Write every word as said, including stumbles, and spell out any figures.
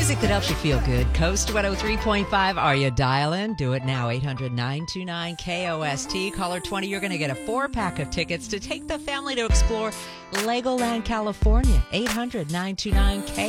Music that helps you feel good. Coast one oh three point five. Are you dialing? Do it now. eight hundred nine two nine K O S T. Caller twenty. You're going to get a four-pack of tickets to take the family to explore Legoland, California. eight hundred nine two nine K O S T.